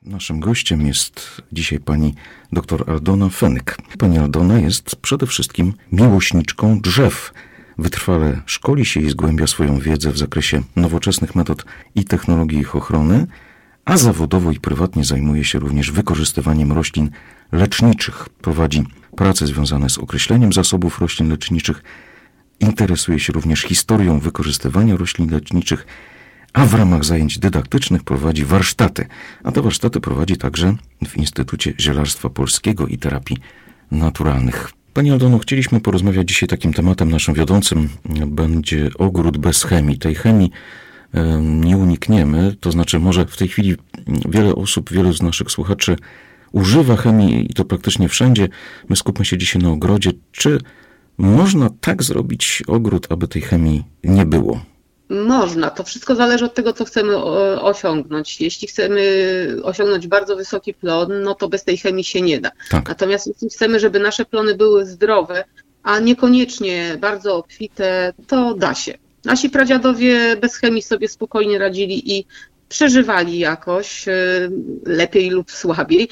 Naszym gościem jest dzisiaj pani dr Aldona Fenyk. Pani Aldona jest przede wszystkim miłośniczką drzew. Wytrwale szkoli się i zgłębia swoją wiedzę w zakresie nowoczesnych metod i technologii ich ochrony, a zawodowo i prywatnie zajmuje się również wykorzystywaniem roślin leczniczych. Prowadzi prace związane z określeniem zasobów roślin leczniczych, interesuje się również historią wykorzystywania roślin leczniczych, a w ramach zajęć dydaktycznych prowadzi warsztaty. A te warsztaty prowadzi także w Instytucie Zielarstwa Polskiego i Terapii Naturalnych. Pani Aldono, chcieliśmy porozmawiać dzisiaj takim tematem naszym wiodącym. Będzie ogród bez chemii. Tej chemii nie unikniemy. To znaczy może w tej chwili wielu z naszych słuchaczy używa chemii i to praktycznie wszędzie. My skupmy się dzisiaj na ogrodzie. Czy można tak zrobić ogród, aby tej chemii nie było? Można. To wszystko zależy od tego, co chcemy osiągnąć. Jeśli chcemy osiągnąć bardzo wysoki plon, no to bez tej chemii się nie da. Tak. Natomiast jeśli chcemy, żeby nasze plony były zdrowe, a niekoniecznie bardzo obfite, to da się. Nasi pradziadowie bez chemii sobie spokojnie radzili i przeżywali jakoś, lepiej lub słabiej,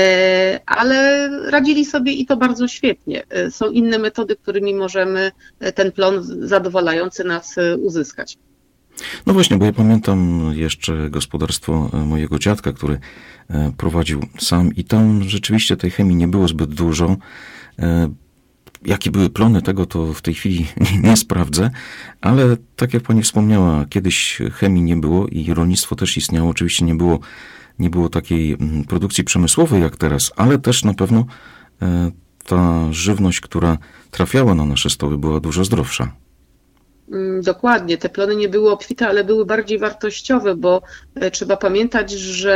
ale radzili sobie i to bardzo świetnie. Są inne metody, którymi możemy ten plon zadowalający nas uzyskać. No właśnie, bo ja pamiętam jeszcze gospodarstwo mojego dziadka, który prowadził sam i tam rzeczywiście tej chemii nie było zbyt dużo. Jakie były plony tego, to w tej chwili nie sprawdzę, ale tak jak pani wspomniała, kiedyś chemii nie było i rolnictwo też istniało. Oczywiście nie było takiej produkcji przemysłowej jak teraz, ale też na pewno ta żywność, która trafiała na nasze stoły, była dużo zdrowsza. Dokładnie, te plony nie były obfite, ale były bardziej wartościowe, bo trzeba pamiętać,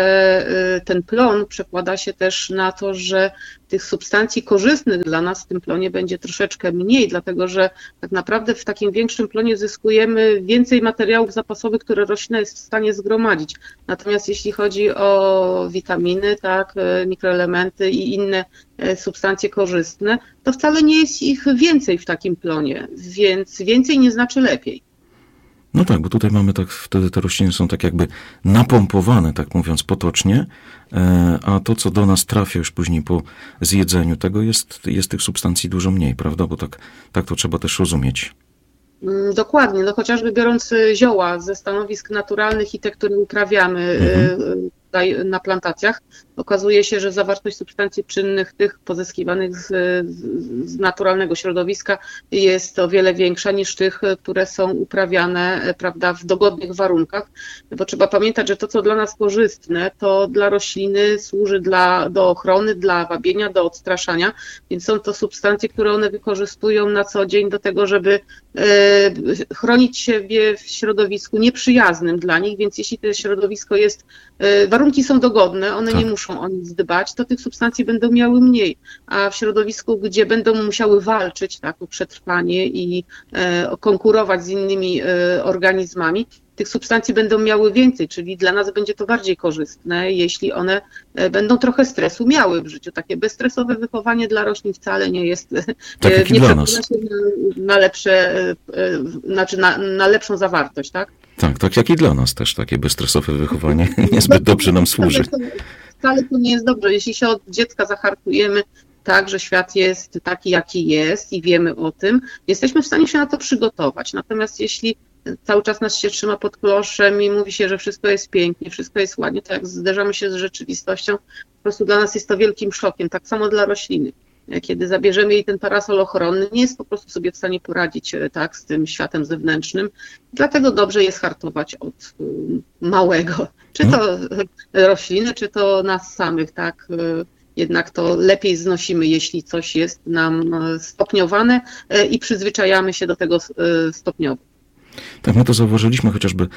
że ten plon przekłada się też na to, że tych substancji korzystnych dla nas w tym plonie będzie troszeczkę mniej, dlatego że tak naprawdę w takim większym plonie zyskujemy więcej materiałów zapasowych, które roślina jest w stanie zgromadzić. Natomiast jeśli chodzi o witaminy, tak, mikroelementy i inne substancje korzystne, to wcale nie jest ich więcej w takim plonie, więc więcej nie znaczy lepiej. No tak, bo tutaj mamy tak, wtedy te rośliny są tak jakby napompowane, tak mówiąc potocznie, a to, co do nas trafia już później po zjedzeniu tego, jest tych substancji dużo mniej, prawda? Bo tak to trzeba też rozumieć. Dokładnie, no chociażby biorąc zioła ze stanowisk naturalnych i te, które uprawiamy tutaj na plantacjach, okazuje się, że zawartość substancji czynnych, tych pozyskiwanych z naturalnego środowiska jest o wiele większa niż tych, które są uprawiane, prawda, w dogodnych warunkach, bo trzeba pamiętać, że to, co dla nas korzystne, to dla rośliny służy do ochrony, dla wabienia, do odstraszania, więc są to substancje, które one wykorzystują na co dzień do tego, żeby chronić siebie w środowisku nieprzyjaznym dla nich, więc jeśli to środowisko jest, warunki są dogodne, one nie muszą o nic dbać, to tych substancji będą miały mniej, a w środowisku, gdzie będą musiały walczyć, tak, o przetrwanie i konkurować z innymi organizmami, tych substancji będą miały więcej, czyli dla nas będzie to bardziej korzystne, jeśli one będą trochę stresu miały w życiu. Takie bezstresowe wychowanie dla roślin wcale nie jest, tak nie dla nas. Na lepsze, znaczy na lepszą zawartość, tak? Tak jak i dla nas też takie bezstresowe wychowanie niezbyt dobrze nam służy. Wcale to nie jest dobrze. Jeśli się od dziecka zahartujemy tak, że świat jest taki, jaki jest i wiemy o tym, jesteśmy w stanie się na to przygotować. Natomiast jeśli cały czas nas się trzyma pod kloszem i mówi się, że wszystko jest pięknie, wszystko jest ładnie, to jak zderzamy się z rzeczywistością, po prostu dla nas jest to wielkim szokiem. Tak samo dla rośliny. Kiedy zabierzemy jej ten parasol ochronny, nie jest po prostu sobie w stanie poradzić, tak, z tym światem zewnętrznym. Dlatego dobrze jest hartować od małego. Czy to rośliny, czy to nas samych, tak. Jednak to lepiej znosimy, jeśli coś jest nam stopniowane i przyzwyczajamy się do tego stopniowo. Tak, my to zauważyliśmy chociażby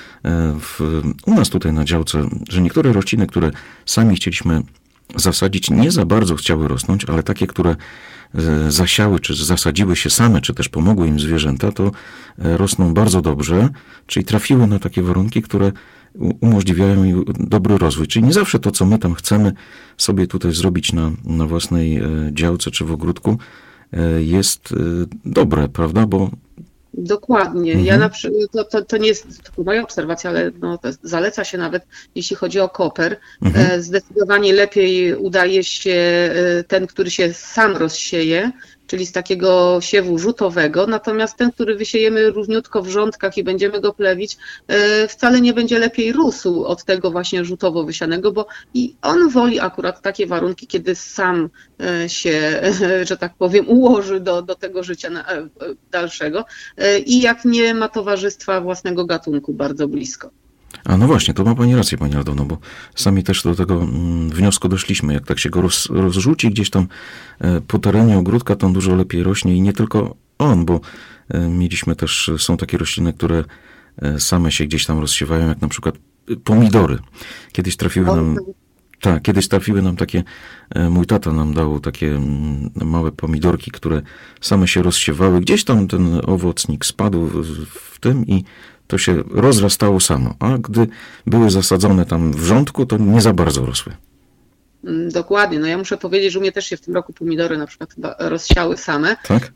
u nas tutaj na działce, że niektóre rośliny, które sami chcieliśmy zasadzić, nie za bardzo chciały rosnąć, ale takie, które zasiały, czy zasadziły się same, czy też pomogły im zwierzęta, to rosną bardzo dobrze, czyli trafiły na takie warunki, które umożliwiają im dobry rozwój. Czyli nie zawsze to, co my tam chcemy sobie tutaj zrobić na własnej działce, czy w ogródku, jest dobre, prawda? Bo Dokładnie. Ja na przykład, to nie jest tylko moja obserwacja, ale to zaleca się nawet, jeśli chodzi o koper. Zdecydowanie lepiej udaje się ten, który się sam rozsieje, czyli z takiego siewu rzutowego, natomiast ten, który wysiejemy równiutko w rządkach i będziemy go plewić, wcale nie będzie lepiej rósł od tego właśnie rzutowo wysianego, bo i on woli akurat takie warunki, kiedy sam się, że tak powiem, ułoży do tego życia dalszego i jak nie ma towarzystwa własnego gatunku bardzo blisko. A no właśnie, to ma pani rację, pani Aldono, bo sami też do tego wniosku doszliśmy. Jak tak się go rozrzuci gdzieś tam po terenie ogródka, to on dużo lepiej rośnie i nie tylko on, bo mieliśmy też, są takie rośliny, które same się gdzieś tam rozsiewają, jak na przykład pomidory. Kiedyś trafiły nam takie, mój tata nam dał takie małe pomidorki, które same się rozsiewały. Gdzieś tam ten owocnik spadł w tym i to się rozrastało samo, a gdy były zasadzone tam w rządku, to nie za bardzo rosły. Dokładnie. No ja muszę powiedzieć, że u mnie też się w tym roku pomidory na przykład rozsiały same. Tak?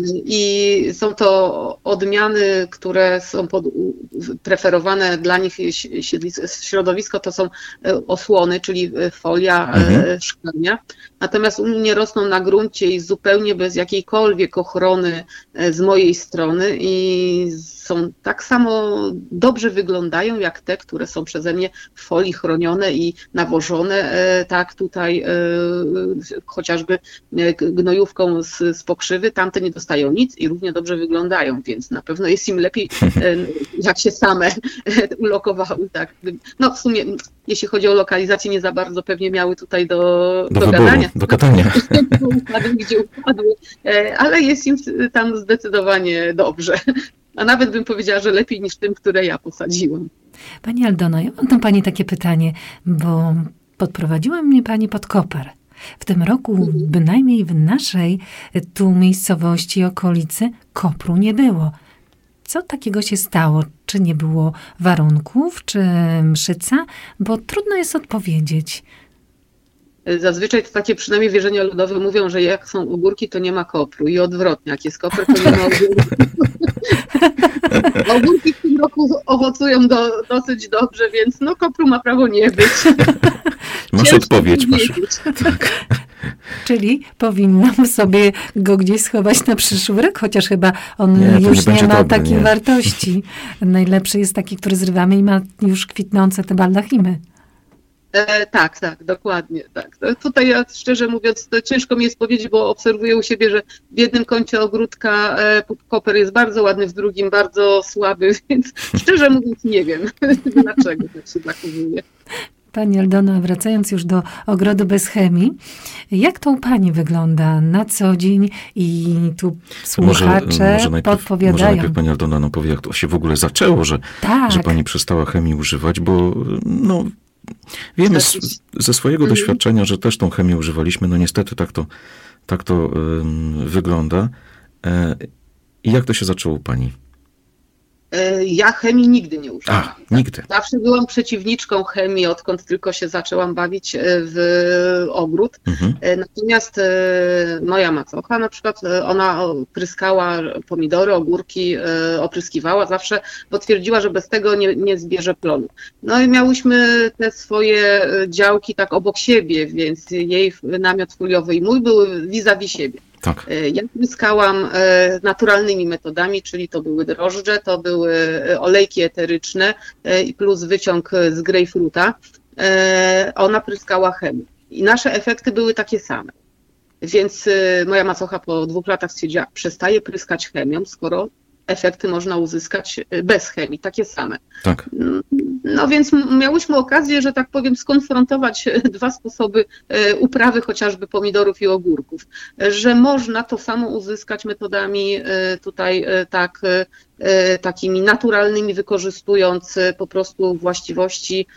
I są to odmiany, które są preferowane dla nich środowisko, to są osłony, czyli folia szklarnia. Natomiast u mnie rosną na gruncie i zupełnie bez jakiejkolwiek ochrony z mojej strony i są tak samo dobrze wyglądają jak te, które są przeze mnie w folii chronione i nawożone, tak tutaj chociażby gnojówką z pokrzywy, tamte nie dostają nic i równie dobrze wyglądają, więc na pewno jest im lepiej, jak się same ulokowały. Tak. No w sumie, jeśli chodzi o lokalizację, nie za bardzo pewnie miały tutaj do gadania. Do katania. Gdzie upadły, ale jest im tam zdecydowanie dobrze. A nawet bym powiedziała, że lepiej niż tym, które ja posadziłam. Pani Aldono, ja mam do pani takie pytanie, bo podprowadziła mnie pani pod koper. W tym roku, bynajmniej w naszej tu miejscowości, okolicy, kopru nie było. Co takiego się stało? Czy nie było warunków, czy mszyca? Bo trudno jest odpowiedzieć. Zazwyczaj to takie przynajmniej wierzenia ludowe mówią, że jak są ogórki, to nie ma kopru i odwrotnie, jak jest koper, to nie ma ogórków. Ogórki w tym roku owocują dosyć dobrze, więc no kopru ma prawo nie być. Masz odpowiedź. Tak. Czyli powinnam sobie go gdzieś schować na przyszły rok, chociaż chyba on już nie ma takiej wartości. Najlepszy jest taki, który zrywamy i ma już kwitnące te baldachimy. Tak, dokładnie. Tak. Tutaj ja, szczerze mówiąc, to ciężko mi jest powiedzieć, bo obserwuję u siebie, że w jednym kącie ogródka koper jest bardzo ładny, w drugim bardzo słaby, więc szczerze mówiąc nie wiem, dlaczego tak się zachowuje. Pani Aldono, wracając już do ogrodu bez chemii, jak to u pani wygląda na co dzień i tu słuchacze podpowiadają? Może najpierw pani Aldona nam powie, jak to się w ogóle zaczęło, że pani przestała chemii używać, bo wiemy ze swojego doświadczenia, że też tą chemię używaliśmy. No niestety tak to wygląda. I jak to się zaczęło u pani? Ja chemii nigdy nie używam. Nigdy. Zawsze byłam przeciwniczką chemii, odkąd tylko się zaczęłam bawić w ogród. Natomiast moja macocha na przykład, ona pryskała pomidory, ogórki, opryskiwała zawsze, bo twierdziła, że bez tego nie zbierze plonu. No i miałyśmy te swoje działki tak obok siebie, więc jej namiot foliowy i mój były vis-a-vis siebie. Tak. Ja pryskałam naturalnymi metodami, czyli to były drożdże, to były olejki eteryczne i plus wyciąg z grejpfruta. Ona pryskała chemią. I nasze efekty były takie same. Więc moja macocha po 2 latach stwierdziła, przestaje pryskać chemią, skoro efekty można uzyskać bez chemii, takie same. Tak. No więc miałyśmy okazję, że tak powiem, skonfrontować 2 sposoby uprawy chociażby pomidorów i ogórków, że można to samo uzyskać metodami tutaj takimi naturalnymi, wykorzystując po prostu właściwości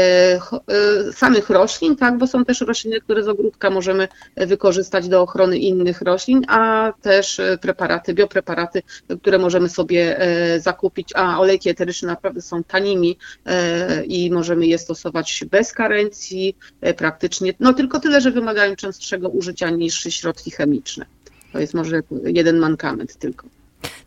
samych roślin, tak, bo są też rośliny, które z ogródka możemy wykorzystać do ochrony innych roślin, a też biopreparaty, które możemy sobie zakupić, a olejki eteryczne naprawdę są tanimi i możemy je stosować bez karencji praktycznie, no tylko tyle, że wymagają częstszego użycia niż środki chemiczne. To jest może jeden mankament tylko.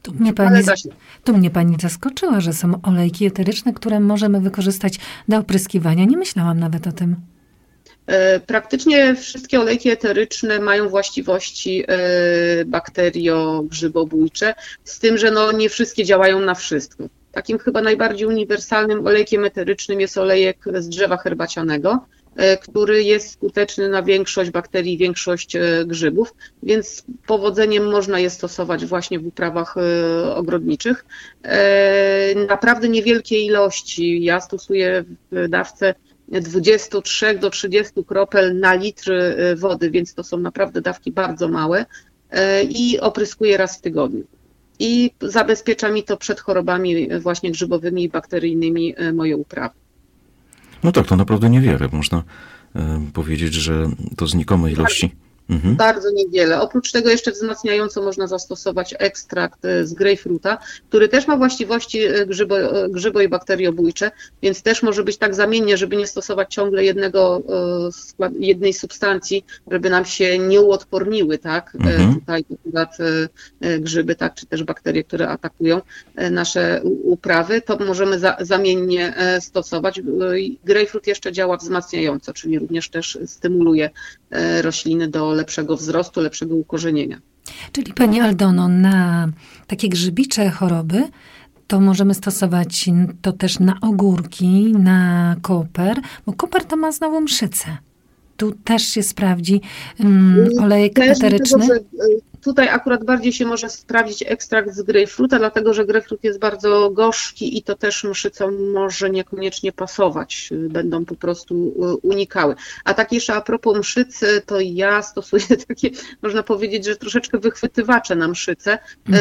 Tu mnie pani zaskoczyła, że są olejki eteryczne, które możemy wykorzystać do opryskiwania. Nie myślałam nawet o tym. Praktycznie wszystkie olejki eteryczne mają właściwości bakteriogrzybobójcze, z tym, że nie wszystkie działają na wszystko. Takim chyba najbardziej uniwersalnym olejkiem eterycznym jest olejek z drzewa herbacianego, który jest skuteczny na większość bakterii, większość grzybów, więc z powodzeniem można je stosować właśnie w uprawach ogrodniczych. Naprawdę niewielkie ilości. Ja stosuję w dawce 23 do 30 kropel na litr wody, więc to są naprawdę dawki bardzo małe i opryskuję raz w tygodniu. I zabezpiecza mi to przed chorobami właśnie grzybowymi i bakteryjnymi moje uprawy. No tak, to naprawdę niewiele. Można powiedzieć, że to znikome ilości. Bardzo niewiele. Oprócz tego jeszcze wzmacniająco można zastosować ekstrakt z grejpfruta, który też ma właściwości grzybo- i bakteriobójcze, więc też może być tak zamiennie, żeby nie stosować ciągle jednej substancji, żeby nam się nie uodporniły, tak? Tutaj akurat grzyby, tak, czy też bakterie, które atakują nasze uprawy, to możemy zamiennie stosować. Grejpfrut jeszcze działa wzmacniająco, czyli również też stymuluje rośliny do lepszego wzrostu, lepszego ukorzenienia. Czyli pani Aldono, na takie grzybicze choroby to możemy stosować to też na ogórki, na koper, bo koper to ma znowu mszycę. Tu też się sprawdzi olejek eteryczny. Tutaj akurat bardziej się może sprawdzić ekstrakt z grejpfruta, dlatego że grejpfrut jest bardzo gorzki i to też mszycom może niekoniecznie pasować. Będą po prostu unikały. A tak jeszcze a propos mszycy, to ja stosuję takie, można powiedzieć, że troszeczkę wychwytywacze na mszycę.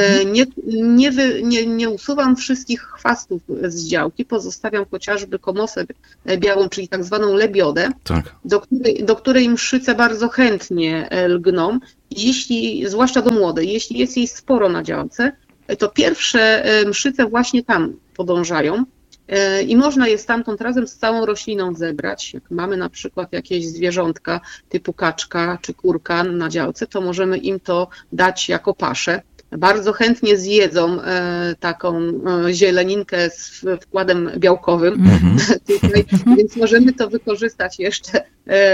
Nie usuwam wszystkich chwastów z działki, pozostawiam chociażby komosę białą, czyli tak zwaną lebiodę, tak, do której mszyce bardzo chętnie lgną. Zwłaszcza do młodej, jeśli jest jej sporo na działce, to pierwsze mszyce właśnie tam podążają i można je stamtąd razem z całą rośliną zebrać. Jak mamy na przykład jakieś zwierzątka typu kaczka czy kurka na działce, to możemy im to dać jako paszę. Bardzo chętnie zjedzą taką zieleninkę z wkładem białkowym tutaj, więc możemy to wykorzystać jeszcze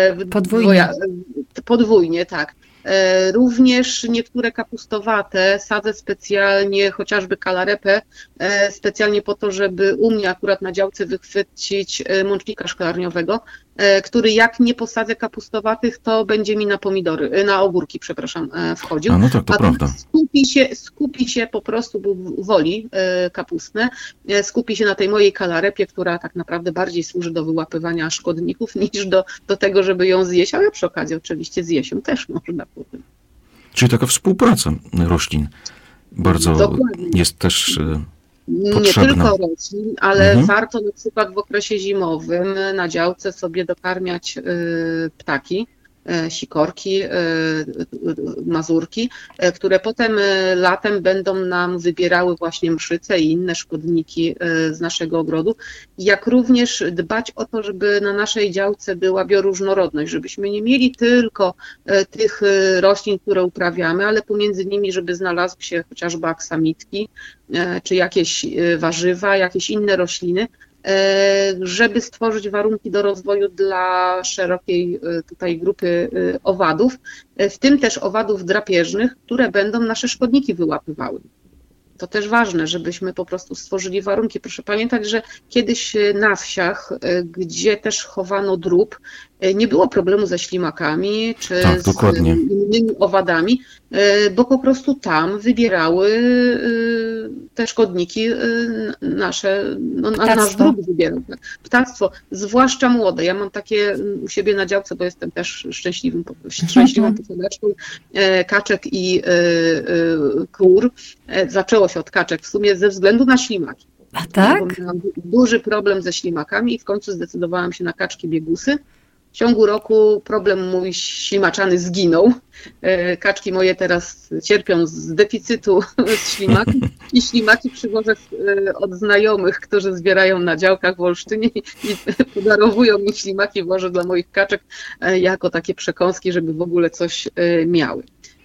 podwójnie, tak. Również niektóre kapustowate sadzę specjalnie, chociażby kalarepę, specjalnie po to, żeby u mnie akurat na działce wychwycić mącznika szklarniowego, który jak nie posadzę kapustowatych, to będzie mi na ogórki, wchodził. No tak, to prawda. Skupi się po prostu, bo woli kapustne, skupi się na tej mojej kalarepie, która tak naprawdę bardziej służy do wyłapywania szkodników niż do tego, żeby ją zjeść, ale przy okazji oczywiście zjeść ją też można potem. Czyli taka współpraca roślin bardzo dokładnie jest też potrzebna. Nie tylko roślin, ale warto na przykład w okresie zimowym na działce sobie dokarmiać ptaki, sikorki, mazurki, które potem latem będą nam wybierały właśnie mszyce i inne szkodniki z naszego ogrodu. Jak również dbać o to, żeby na naszej działce była bioróżnorodność, żebyśmy nie mieli tylko tych roślin, które uprawiamy, ale pomiędzy nimi, żeby znalazły się chociażby aksamitki, czy jakieś warzywa, jakieś inne rośliny, żeby stworzyć warunki do rozwoju dla szerokiej tutaj grupy owadów, w tym też owadów drapieżnych, które będą nasze szkodniki wyłapywały. To też ważne, żebyśmy po prostu stworzyli warunki. Proszę pamiętać, że kiedyś na wsiach, gdzie też chowano drób, nie było problemu ze ślimakami czy z innymi owadami, bo po prostu tam wybierały te szkodniki nasz drób wybierał. Ptactwo, zwłaszcza młode. Ja mam takie u siebie na działce, bo jestem też szczęśliwą posiadaczką kaczek i kur. Zaczęło się od kaczek w sumie ze względu na ślimaki. A tak? Miałam duży problem ze ślimakami i w końcu zdecydowałam się na kaczki biegusy. W ciągu roku problem mój ślimaczany zginął. Kaczki moje teraz cierpią z deficytu ślimaków i ślimaki przywożę od znajomych, którzy zbierają na działkach w Olsztynie i podarowują mi ślimaki, włożę dla moich kaczek jako takie przekąski, żeby w ogóle coś miały.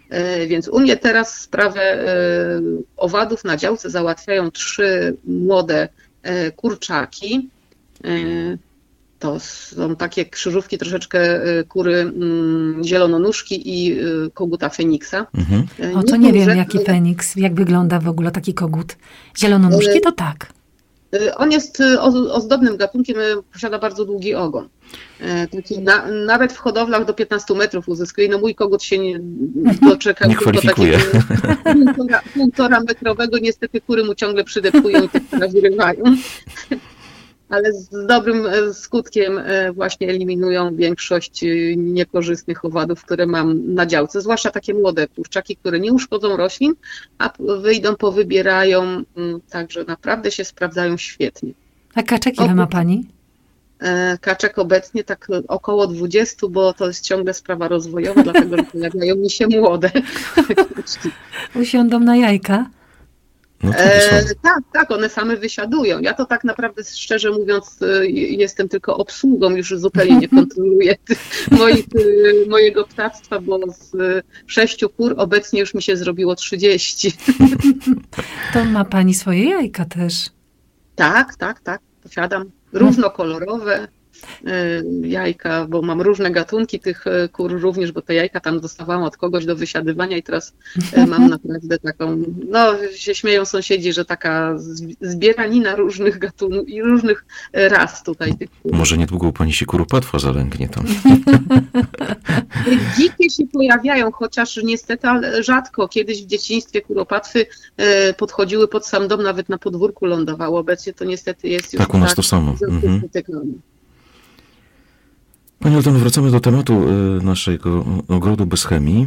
Więc u mnie teraz sprawę owadów na działce załatwiają 3 młode kurczaki. To są takie krzyżówki troszeczkę kury zielononóżki i koguta Feniksa. O, to nie wiem, jaki Feniks, jak wygląda w ogóle taki kogut. Zielononóżki to tak. On jest ozdobnym gatunkiem, posiada bardzo długi ogon. Nawet w hodowlach do 15 metrów uzyskuje. No mój kogut się nie doczekał. Nie kwalifikuje. Półtora metrowego. Niestety kury mu ciągle przydepkują i te wyrywają. Ale z dobrym skutkiem właśnie eliminują większość niekorzystnych owadów, które mam na działce, zwłaszcza takie młode kurczaki, które nie uszkodzą roślin, a wyjdą, powybierają, także naprawdę się sprawdzają świetnie. A kaczek ile ma pani? Kaczek obecnie tak około 20, bo to jest ciągle sprawa rozwojowa, dlatego że pojawiają mi się młode. Usiądą na jajka? No tak, one same wysiadują. Ja to tak naprawdę, szczerze mówiąc, jestem tylko obsługą, już zupełnie nie kontroluję mojego ptactwa, bo z 6 kur obecnie już mi się zrobiło 30. To ma pani swoje jajka też. Tak, posiadam różnokolorowe jajka, bo mam różne gatunki tych kur również, bo te jajka tam dostawałam od kogoś do wysiadywania i teraz mam naprawdę taką, no się śmieją sąsiedzi, że taka zbieranina różnych gatunków i różnych ras tutaj tych kur. Może niedługo u pani się kuropatwa zalęgnie tam. Dzikie się pojawiają, chociaż niestety ale rzadko. Kiedyś w dzieciństwie kuropatwy podchodziły pod sam dom, nawet na podwórku lądowało. Obecnie to niestety jest już tak u nas to samo. spotykane. Pani Aldono, wracamy do tematu naszego ogrodu bez chemii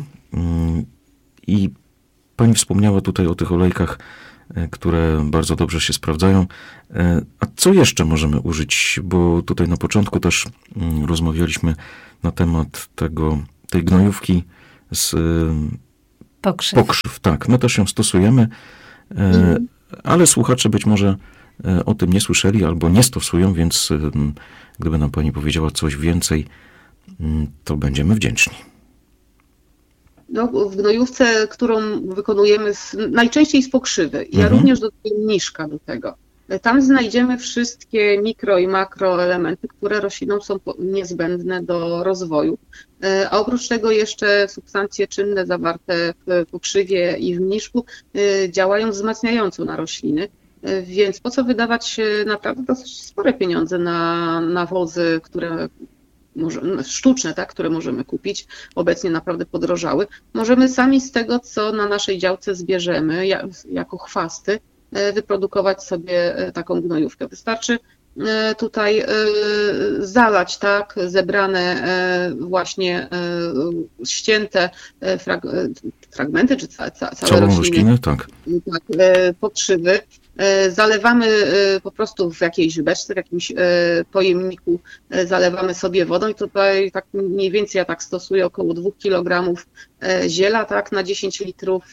i pani wspomniała tutaj o tych olejkach, które bardzo dobrze się sprawdzają. A co jeszcze możemy użyć? Bo tutaj na początku też rozmawialiśmy na temat tej gnojówki z pokrzyw. Tak, my też ją stosujemy, ale słuchacze być może o tym nie słyszeli albo nie stosują, więc gdyby nam pani powiedziała coś więcej, to będziemy wdzięczni. No, w gnojówce, którą wykonujemy najczęściej z pokrzywy. Ja również dodaję mniszka do tego. Tam znajdziemy wszystkie mikro i makroelementy, które roślinom są niezbędne do rozwoju. A oprócz tego jeszcze substancje czynne zawarte w pokrzywie i w mniszku działają wzmacniająco na rośliny. Więc po co wydawać naprawdę dosyć spore pieniądze na nawozy, które sztuczne, tak, które możemy kupić, obecnie naprawdę podrożały. Możemy sami z tego, co na naszej działce zbierzemy, jako chwasty, wyprodukować sobie taką gnojówkę. Wystarczy tutaj zalać, tak, zebrane właśnie ścięte fragmenty, czy całe rośliny, tak, pokrzywy. Zalewamy po prostu w jakiejś beczce, w jakimś pojemniku, zalewamy sobie wodą i tutaj tak mniej więcej ja tak stosuję około 2 kg ziela, tak, na 10 litrów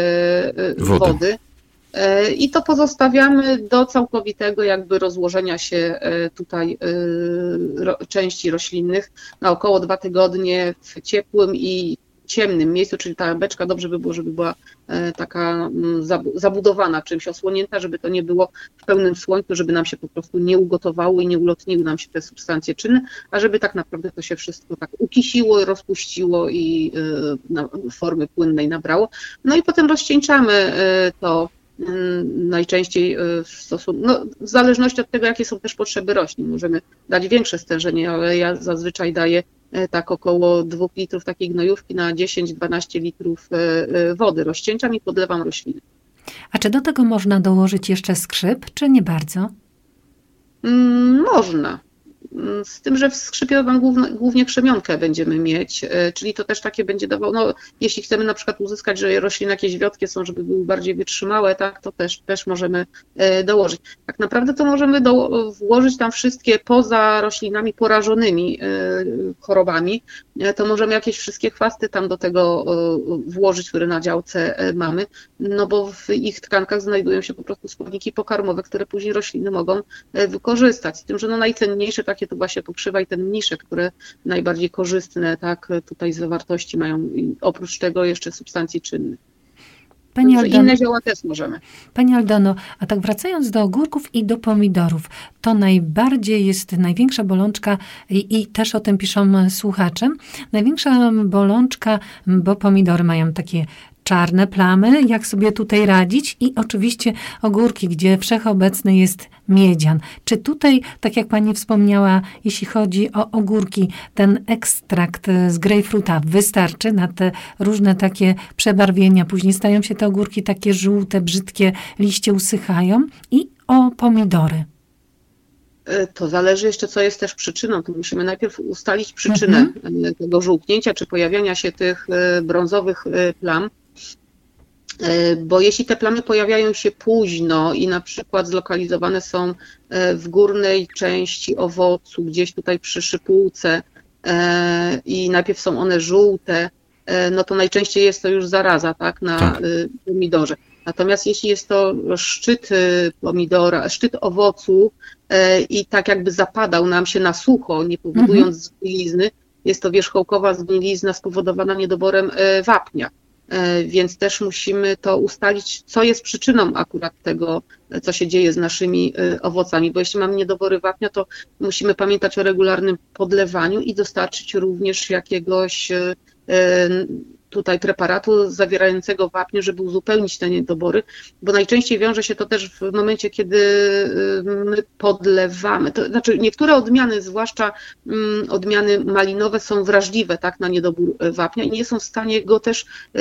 wody. I to pozostawiamy do całkowitego jakby rozłożenia się tutaj części roślinnych na około 2 tygodnie w ciepłym i ciemnym miejscu, czyli ta beczka dobrze by było, żeby była taka zabudowana czymś, osłonięta, żeby to nie było w pełnym słońcu, żeby nam się po prostu nie ugotowało i nie ulotniły nam się te substancje czynne, a żeby tak naprawdę to się wszystko tak ukisiło, rozpuściło i formy płynnej nabrało. No i potem rozcieńczamy to najczęściej w zależności od tego, jakie są też potrzeby roślin. Możemy dać większe stężenie, ale ja zazwyczaj daję tak około 2 litrów takiej gnojówki na 10-12 litrów wody. Rozcieńczam i podlewam rośliny. A czy do tego można dołożyć jeszcze skrzyp, czy nie bardzo? Można. Z tym, że w skrzypie głównie krzemionkę będziemy mieć, czyli to też takie będzie dawało, no jeśli chcemy na przykład uzyskać, że rośliny jakieś wiotkie są, żeby były bardziej wytrzymałe, tak, to też możemy dołożyć. Tak naprawdę to możemy włożyć tam wszystkie poza roślinami porażonymi chorobami, to możemy jakieś wszystkie chwasty tam do tego włożyć, które na działce mamy, no bo w ich tkankach znajdują się po prostu składniki pokarmowe, które później rośliny mogą wykorzystać. Z tym, że no najcenniejsze takie wysokie to właśnie pokrzywa i ten mniszek, które najbardziej korzystne, tak, tutaj zawartości mają, i oprócz tego jeszcze substancji czynnych. Inne zioła też możemy. Pani Aldono, a tak wracając do ogórków i do pomidorów, to największa bolączka, i też o tym piszą słuchacze, największa bolączka, bo pomidory mają takie czarne plamy, jak sobie tutaj radzić, i oczywiście ogórki, gdzie wszechobecny jest miedzian. Czy tutaj, tak jak pani wspomniała, jeśli chodzi o ogórki, ten ekstrakt z grejpfruta wystarczy na te różne takie przebarwienia? Później stają się te ogórki takie żółte, brzydkie, liście usychają. I o pomidory. To zależy jeszcze, co jest też przyczyną. To musimy najpierw ustalić przyczynę tego żółknięcia, czy pojawiania się tych brązowych plam. Bo jeśli te plamy pojawiają się późno i na przykład zlokalizowane są w górnej części owocu, gdzieś tutaj przy szypułce, i najpierw są one żółte, no to najczęściej jest to już zaraza, tak, na pomidorze. Natomiast jeśli jest to szczyt pomidora, szczyt owocu i tak jakby zapadał nam się na sucho, nie powodując zgnilizny, jest to wierzchołkowa zgnilizna spowodowana niedoborem wapnia. Więc też musimy to ustalić, co jest przyczyną akurat tego, co się dzieje z naszymi owocami, bo jeśli mamy niedobory wapnia, to musimy pamiętać o regularnym podlewaniu i dostarczyć również jakiegoś tutaj preparatu zawierającego wapnie, żeby uzupełnić te niedobory, bo najczęściej wiąże się to też w momencie, kiedy my podlewamy. To znaczy niektóre odmiany, zwłaszcza odmiany malinowe, są wrażliwe, tak, na niedobór wapnia i nie są w stanie go też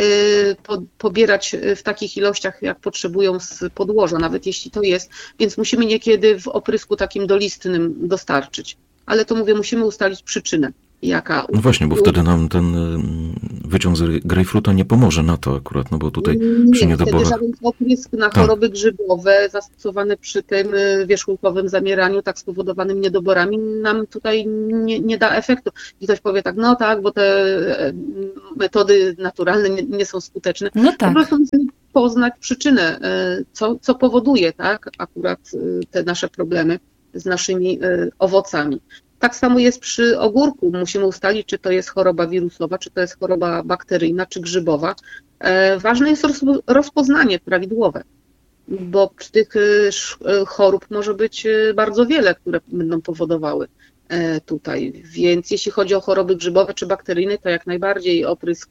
pobierać w takich ilościach, jak potrzebują z podłoża, nawet jeśli to jest, więc musimy niekiedy w oprysku takim dolistnym dostarczyć. Ale to mówię, musimy ustalić przyczynę. No właśnie, bo wtedy nam ten wyciąg z grejpfruta nie pomoże na to akurat, no bo tutaj przy niedoborach... Wtedy żaden oprysk na choroby grzybowe zastosowany przy tym wierzchołkowym zamieraniu, tak spowodowanym niedoborami, nam tutaj nie da efektu. I ktoś powie tak, no tak, bo te metody naturalne nie są skuteczne. No tak. Po prostu musimy poznać przyczynę, co powoduje, tak, akurat te nasze problemy z naszymi owocami. Tak samo jest przy ogórku. Musimy ustalić, czy to jest choroba wirusowa, czy to jest choroba bakteryjna, czy grzybowa. Ważne jest rozpoznanie prawidłowe, bo tych chorób może być bardzo wiele, które będą powodowały tutaj. Więc jeśli chodzi o choroby grzybowe czy bakteryjne, to jak najbardziej oprysk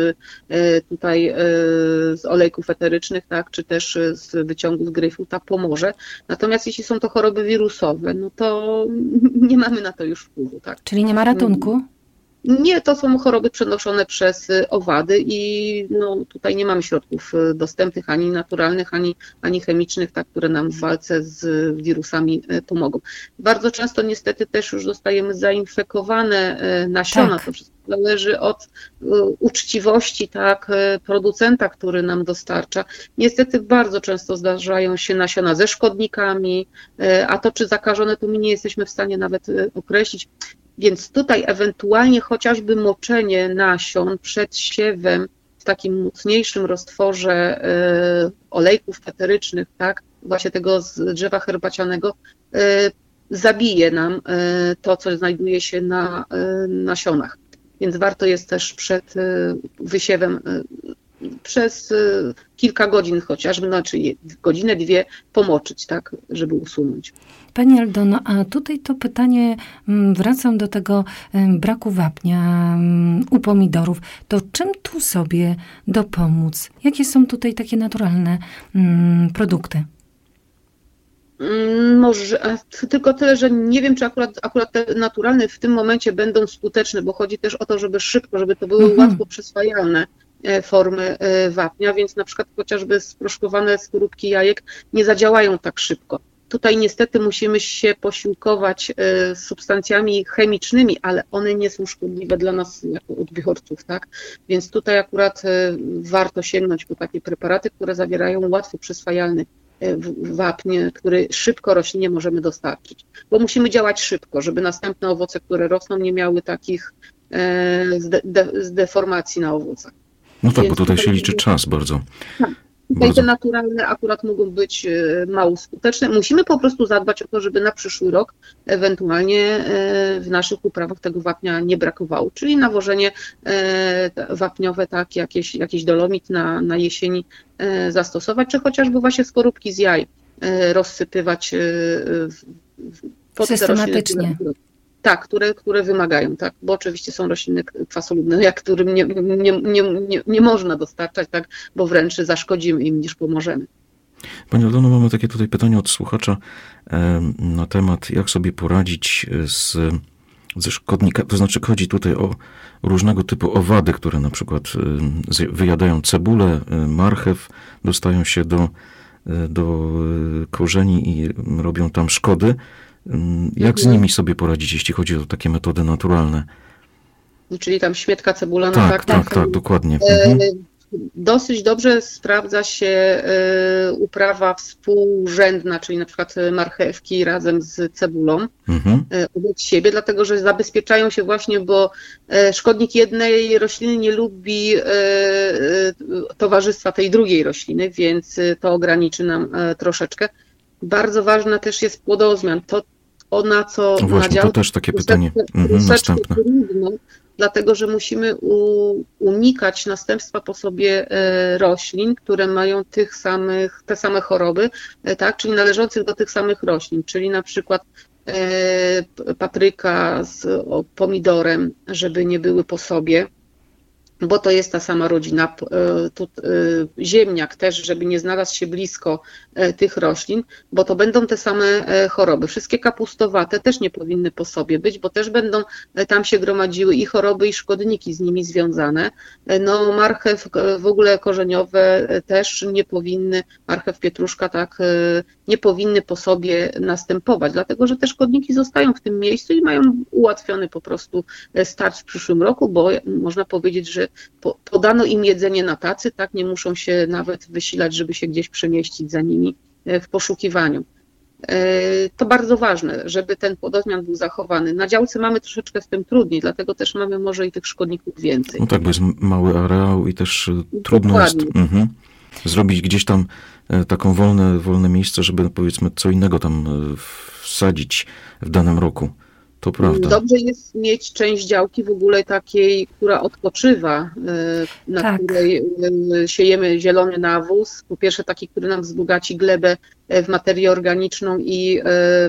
z olejków eterycznych, tak, czy też z wyciągu z grejpfruta pomoże. Natomiast jeśli są to choroby wirusowe, no to nie mamy na to już wpływu. Tak. Czyli nie ma ratunku? Nie, to są choroby przenoszone przez owady i no, tutaj nie mamy środków dostępnych, ani naturalnych, ani chemicznych, tak, które nam w walce z wirusami pomogą. Bardzo często niestety też już dostajemy zainfekowane nasiona. Tak. To wszystko zależy od uczciwości, tak, producenta, który nam dostarcza. Niestety bardzo często zdarzają się nasiona ze szkodnikami, a to czy zakażone, to my nie jesteśmy w stanie nawet określić. Więc tutaj ewentualnie chociażby moczenie nasion przed siewem w takim mocniejszym roztworze olejków eterycznych, tak, właśnie tego z drzewa herbacianego, zabije nam to, co znajduje się na nasionach. Więc warto jest też przed wysiewem przez kilka godzin chociażby, znaczy godzinę, dwie pomoczyć, tak, żeby usunąć. Pani Aldono, a tutaj to pytanie, wracam do tego braku wapnia u pomidorów. To czym tu sobie dopomóc? Jakie są tutaj takie naturalne produkty? Może, tylko tyle, że nie wiem, czy akurat te naturalne w tym momencie będą skuteczne, bo chodzi też o to, żeby szybko, żeby to były łatwo przyswajalne formy wapnia, więc na przykład chociażby sproszkowane skorupki jajek nie zadziałają tak szybko. Tutaj niestety musimy się posiłkować substancjami chemicznymi, ale one nie są szkodliwe dla nas jako odbiorców, tak? Więc tutaj akurat warto sięgnąć po takie preparaty, które zawierają łatwo przyswajalny wapń, który szybko roślinie możemy dostarczyć. Bo musimy działać szybko, żeby następne owoce, które rosną, nie miały takich deformacji na owocach. No tak, bo tutaj się liczy czas bardzo. Tutaj te naturalne akurat mogą być mało skuteczne. Musimy po prostu zadbać o to, żeby na przyszły rok ewentualnie w naszych uprawach tego wapnia nie brakowało. Czyli nawożenie wapniowe, tak, jakiś dolomit na jesieni zastosować, czy chociażby właśnie skorupki z jaj rozsypywać pod systematycznie. Te rośliny, tak, które wymagają, tak, bo oczywiście są rośliny kwasolubne, którym nie można dostarczać, tak, bo wręcz zaszkodzimy im niż pomożemy. Pani Aldono, mamy takie tutaj pytanie od słuchacza na temat, jak sobie poradzić ze szkodnikami, to znaczy chodzi tutaj o różnego typu owady, które na przykład wyjadają cebulę, marchew, dostają się do korzeni i robią tam szkody. Jak z nimi sobie poradzić, jeśli chodzi o takie metody naturalne? Czyli tam śmietka cebulana. Tak, dokładnie. Dosyć dobrze sprawdza się uprawa współrzędna, czyli na przykład marchewki razem z cebulą obok siebie, dlatego że zabezpieczają się właśnie, bo szkodnik jednej rośliny nie lubi towarzystwa tej drugiej rośliny, więc to ograniczy nam troszeczkę. Bardzo ważna też jest płodozmian. Na to też takie pytanie następne. Trudno, dlatego że musimy unikać następstwa po sobie roślin, które mają te same choroby, tak, czyli należących do tych samych roślin, czyli na przykład papryka z pomidorem, żeby nie były po sobie, bo to jest ta sama rodzina. Ziemniak też, żeby nie znalazł się blisko tych roślin, bo to będą te same choroby. Wszystkie kapustowate też nie powinny po sobie być, bo też będą tam się gromadziły i choroby, i szkodniki z nimi związane. No marchew w ogóle korzeniowe też nie powinny, marchew, pietruszka, tak, nie powinny po sobie następować, dlatego że te szkodniki zostają w tym miejscu i mają ułatwiony po prostu start w przyszłym roku, bo można powiedzieć, że podano im jedzenie na tacy, tak, nie muszą się nawet wysilać, żeby się gdzieś przemieścić za nimi w poszukiwaniu. To bardzo ważne, żeby ten płodozmian był zachowany. Na działce mamy troszeczkę z tym trudniej, dlatego też mamy może i tych szkodników więcej. No tak, bo jest mały areał i też trudno jest zrobić gdzieś tam taką wolne miejsce, żeby powiedzmy co innego tam wsadzić w danym roku. To prawda. Dobrze jest mieć część działki w ogóle takiej, która odpoczywa, na której siejemy zielony nawóz. Po pierwsze taki, który nam wzbogaci glebę w materię organiczną i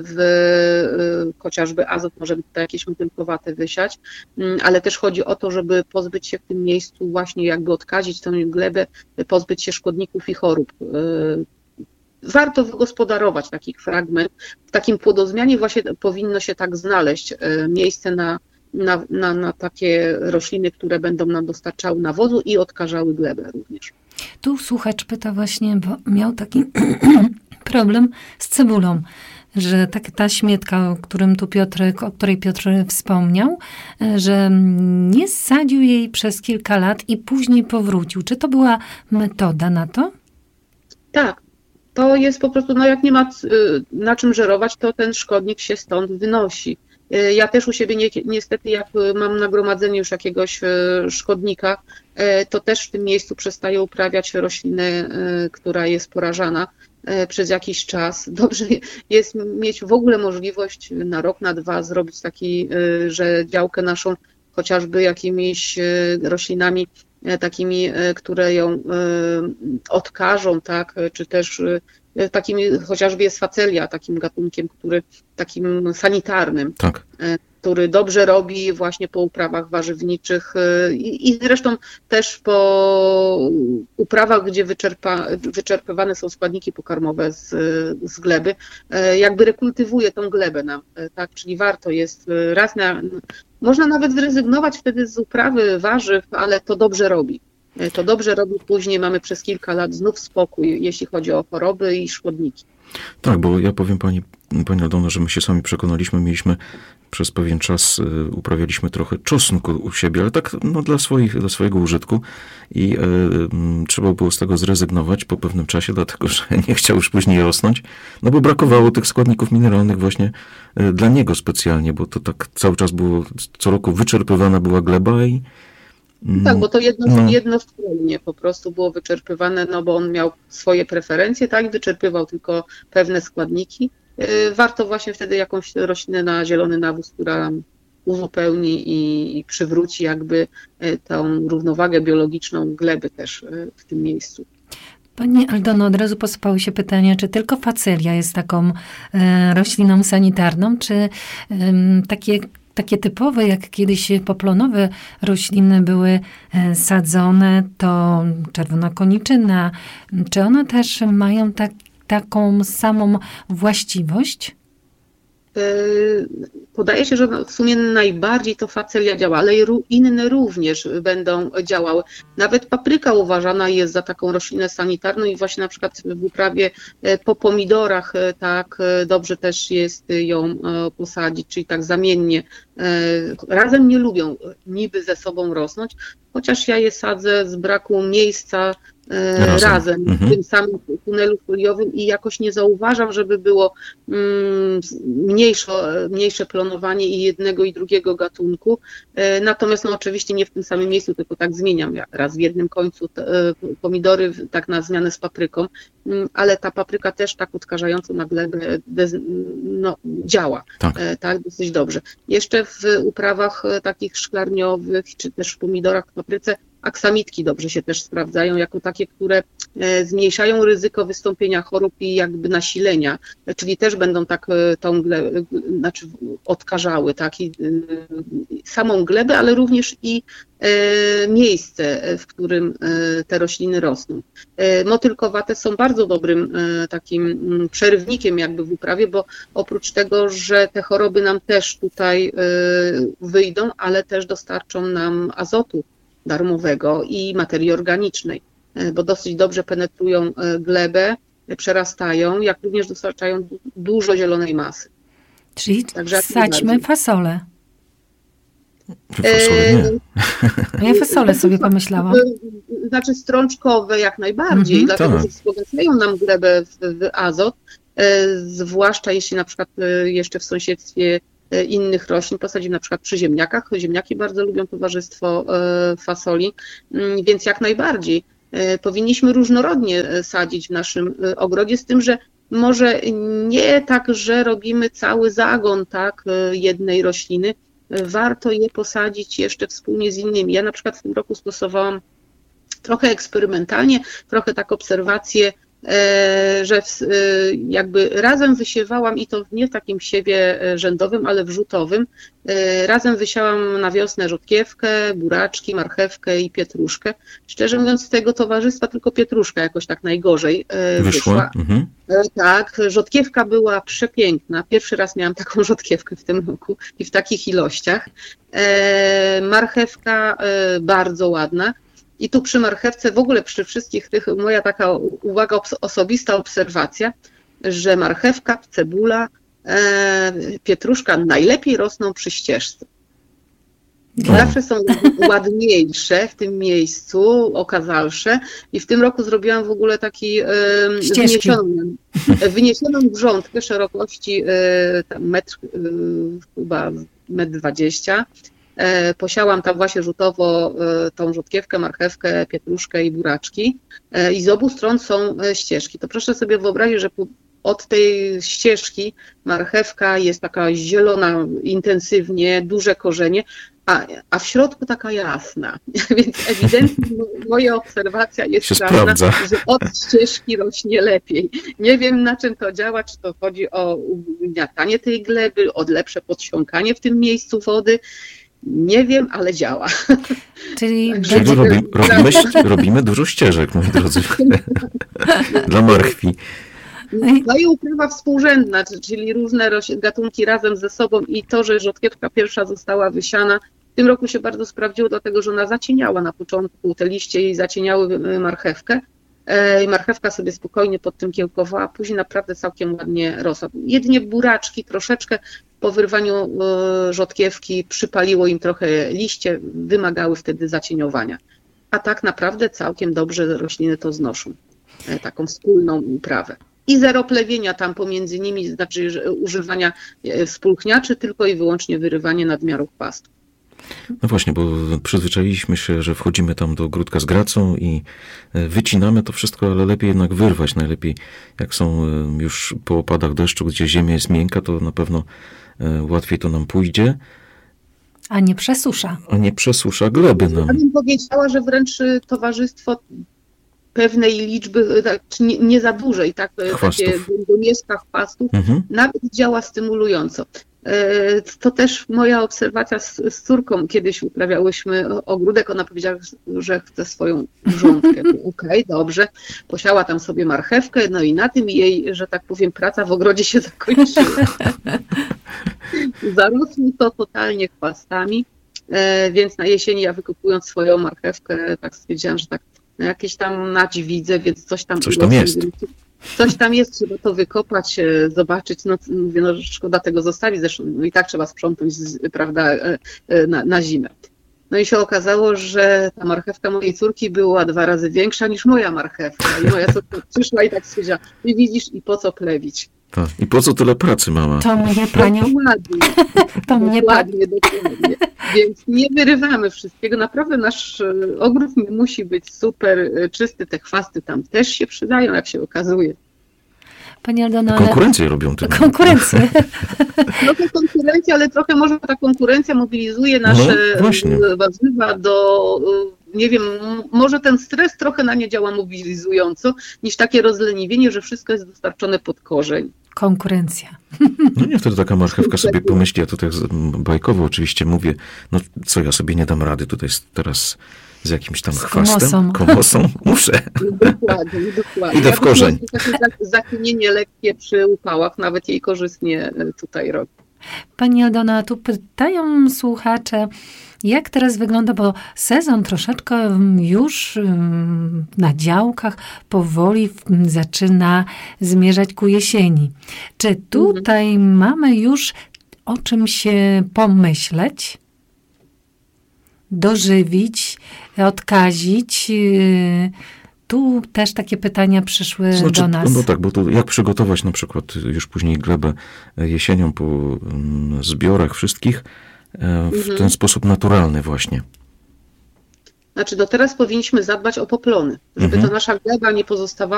chociażby azot, możemy tutaj jakieś motylkowate wysiać, ale też chodzi o to, żeby pozbyć się w tym miejscu właśnie jakby odkazić tę glebę, pozbyć się szkodników i chorób. Warto wygospodarować taki fragment. W takim płodozmianie właśnie powinno się tak znaleźć miejsce na takie rośliny, które będą nam dostarczały nawozu i odkażały glebę również. Tu słuchacz pyta właśnie, bo miał taki problem z cebulą, że ta śmietka, o której Piotr wspomniał, że nie sadził jej przez kilka lat i później powrócił. Czy to była metoda na to? Tak. To jest po prostu, jak nie ma na czym żerować, to ten szkodnik się stąd wynosi. Ja też u siebie niestety, jak mam nagromadzenie już jakiegoś szkodnika, to też w tym miejscu przestaję uprawiać rośliny, która jest porażana przez jakiś czas. Dobrze jest mieć w ogóle możliwość na rok, na dwa zrobić taki, że działkę naszą chociażby jakimiś roślinami takimi, które ją odkażą, tak, czy też takimi, chociażby jest facelia takim gatunkiem, takim sanitarnym, tak, który dobrze robi właśnie po uprawach warzywniczych i zresztą też po uprawach, gdzie wyczerpywane są składniki pokarmowe z gleby, jakby rekultywuje tą glebę nam, tak, czyli warto jest można nawet zrezygnować wtedy z uprawy warzyw, ale to dobrze robi. To dobrze robi, później mamy przez kilka lat znów spokój, jeśli chodzi o choroby i szkodniki. Tak, bo ja powiem pani Aldono, że my się sami przekonaliśmy, mieliśmy przez pewien czas, uprawialiśmy trochę czosnku u siebie, ale tak dla swojego użytku i trzeba było z tego zrezygnować po pewnym czasie, dlatego że nie chciał już później rosnąć, no bo brakowało tych składników mineralnych właśnie dla niego specjalnie, bo to tak cały czas było, co roku wyczerpywana była gleba Tak, bo to jednostronnie po prostu było wyczerpywane, no bo on miał swoje preferencje, tak, wyczerpywał tylko pewne składniki. Warto właśnie wtedy jakąś roślinę na zielony nawóz, która uzupełni i przywróci jakby tą równowagę biologiczną gleby też w tym miejscu. Pani Aldono, od razu posypały się pytania, czy tylko facelia jest taką rośliną sanitarną, czy takie typowe, jak kiedyś poplonowe rośliny były sadzone, to czerwona koniczyna, czy one też mają taką samą właściwość? Podaje się, że w sumie najbardziej to facelia działa, ale inne również będą działały. Nawet papryka uważana jest za taką roślinę sanitarną i właśnie na przykład w uprawie po pomidorach tak dobrze też jest ją posadzić, czyli tak zamiennie. Razem nie lubią niby ze sobą rosnąć, chociaż ja je sadzę z braku miejsca razem w tym samym tunelu foliowym i jakoś nie zauważam, żeby było mniejsze plonowanie i jednego i drugiego gatunku. Natomiast no oczywiście nie w tym samym miejscu, tylko tak zmieniam. Raz w jednym końcu pomidory tak na zmianę z papryką, ale ta papryka też tak odkażająco na glebę działa tak dosyć dobrze. Jeszcze w uprawach takich szklarniowych, czy też w pomidorach, w papryce aksamitki dobrze się też sprawdzają jako takie, które zmniejszają ryzyko wystąpienia chorób i jakby nasilenia, czyli też będą tak tą glebę, znaczy odkażały tak, i samą glebę, ale również i miejsce, w którym te rośliny rosną. Motylkowate są bardzo dobrym takim przerywnikiem jakby w uprawie, bo oprócz tego, że te choroby nam też tutaj wyjdą, ale też dostarczą nam azotu darmowego i materii organicznej, bo dosyć dobrze penetrują glebę, przerastają, jak również dostarczają dużo zielonej masy. Czyli wsadźmy fasolę. Fasolę nie. Ja fasolę sobie pomyślałam. Znaczy strączkowe jak najbardziej, dlatego że wzbogacają nam glebę w azot, zwłaszcza jeśli na przykład jeszcze w sąsiedztwie innych roślin posadzimy na przykład przy ziemniakach. Ziemniaki bardzo lubią towarzystwo fasoli, więc jak najbardziej powinniśmy różnorodnie sadzić w naszym ogrodzie, z tym, że może nie tak, że robimy cały zagon tak jednej rośliny, warto je posadzić jeszcze wspólnie z innymi. Ja na przykład w tym roku stosowałam trochę eksperymentalnie, trochę tak obserwacje, że jakby razem wysiewałam i to nie w takim siewie rzędowym, ale wrzutowym. Razem wysiałam na wiosnę rzodkiewkę, buraczki, marchewkę i pietruszkę. Szczerze mówiąc, z tego towarzystwa tylko pietruszka jakoś tak najgorzej wyszła. Tak, rzodkiewka była przepiękna. Pierwszy raz miałam taką rzodkiewkę w tym roku i w takich ilościach. Marchewka bardzo ładna. I tu przy marchewce, w ogóle przy wszystkich tych, moja taka uwaga, osobista obserwacja, że marchewka, cebula, pietruszka najlepiej rosną przy ścieżce. Zawsze są ładniejsze w tym miejscu, okazalsze. I w tym roku zrobiłam w ogóle taki wyniesioną grządkę szerokości chyba 1,20 m. Posiałam tam właśnie rzutowo tą rzodkiewkę, marchewkę, pietruszkę i buraczki i z obu stron są ścieżki. To proszę sobie wyobrazić, że od tej ścieżki marchewka jest taka zielona intensywnie, duże korzenie, a w środku taka jasna. Więc ewidentnie moja obserwacja jest taka, że od ścieżki rośnie lepiej. Nie wiem, na czym to działa, czy to chodzi o ugniatanie tej gleby, o lepsze podsiąkanie w tym miejscu wody. Nie wiem, ale działa. Czyli robimy dużo ścieżek, moi drodzy, dla marchwi. No i uprawa współrzędna, czyli różne gatunki razem ze sobą i to, że rzodkiewka pierwsza została wysiana, w tym roku się bardzo sprawdziło, dlatego że ona zacieniała na początku, te liście jej zacieniały marchewkę. I marchewka sobie spokojnie pod tym kiełkowała, a później naprawdę całkiem ładnie rosła. Jedynie buraczki troszeczkę po wyrwaniu rzodkiewki przypaliło im trochę liście, wymagały wtedy zacieniowania. A tak naprawdę całkiem dobrze rośliny to znoszą, taką wspólną uprawę. I zero plewienia tam pomiędzy nimi, znaczy używania spulchniaczy, tylko i wyłącznie wyrywanie nadmiarów pastw. No właśnie, bo przyzwyczailiśmy się, że wchodzimy tam do ogródka z gracą i wycinamy to wszystko, ale lepiej jednak wyrwać. Najlepiej jak są już po opadach deszczu, gdzie ziemia jest miękka, to na pewno łatwiej to nam pójdzie. A nie przesusza. A nie przesusza gleby nam. Ja bym powiedziała, że wręcz towarzystwo pewnej liczby, czy nie za dużej, tak, takie mieszka chwastów, nawet działa stymulująco. To też moja obserwacja z córką, kiedyś uprawiałyśmy ogródek, ona powiedziała, że chce swoją grządkę. Okej, dobrze, posiała tam sobie marchewkę, no i na tym jej, że tak powiem, praca w ogrodzie się zakończyła. Zarosło to totalnie chwastami, więc na jesieni ja wykupując swoją marchewkę, tak stwierdziłam, że tak jakieś tam nadź widzę, więc coś tam jest. Coś tam jest, trzeba to wykopać, zobaczyć, no mówię, no szkoda tego zostawić, zresztą no i tak trzeba sprzątnąć, prawda, na zimę. No i się okazało, że ta marchewka mojej córki była 2 razy większa niż moja marchewka. I moja córka przyszła i tak stwierdziła, ty widzisz, i po co plewić? Tak. I po co tyle pracy, mama? To mnie panią... Dokładnie. Więc nie wyrywamy wszystkiego. Naprawdę nasz ogród musi być super czysty. Te chwasty tam też się przydają, jak się okazuje. Pani Aldono, konkurencję robią tym. Konkurencję. Trochę konkurencja, ale trochę może ta konkurencja mobilizuje nasze warzywa do... Nie wiem, może ten stres trochę na nie działa mobilizująco, niż takie rozleniwienie, że wszystko jest dostarczone pod korzeń. Konkurencja. No nie, wtedy taka marchewka sobie pomyśli, ja tutaj bajkowo oczywiście mówię, no co, ja sobie nie dam rady tutaj teraz z jakimś tam chwastem, komosą, muszę. Dokładnie. Idę w korzeń. Takie zakinienie lekkie przy upałach nawet jej korzystnie tutaj robi. Pani Aldona, tu pytają słuchacze, jak teraz wygląda, bo sezon troszeczkę już na działkach powoli zaczyna zmierzać ku jesieni. Czy tutaj mamy już o czym się pomyśleć, dożywić, odkazić? Tu też takie pytania przyszły do nas. No tak, bo tu jak przygotować na przykład już później glebę jesienią po zbiorach wszystkich w ten sposób naturalny właśnie. Znaczy, teraz powinniśmy zadbać o poplony, żeby ta nasza gleba nie pozostawała